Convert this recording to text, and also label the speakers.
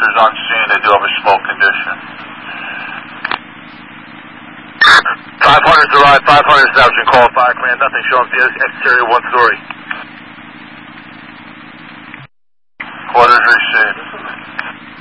Speaker 1: officers on scene. They do have a smoke condition.
Speaker 2: 500's arrived. 500's now been called by command. Nothing showing the exterior one story.
Speaker 1: Quarters received.